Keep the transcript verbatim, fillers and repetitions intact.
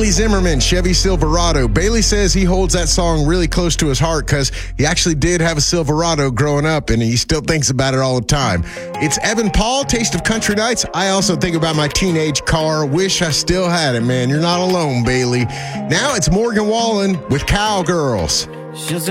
Bailey Zimmerman, Chevy Silverado. Bailey says he holds that song really close to his heart because he actually did have a Silverado growing up, and he still thinks about it all the time. It's Evan Paul, Taste of Country Nights. I also think about my teenage car. Wish I still had it, man. You're not alone, Bailey. Now it's Morgan Wallen with Cowgirls. She'll